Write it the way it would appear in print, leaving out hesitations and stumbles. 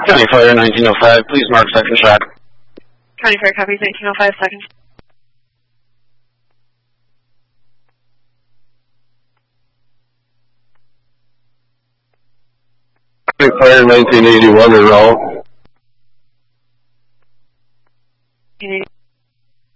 County Fire 1905, please mark second shot. County Fire copies 1905 seconds. County Fire 1981 is all.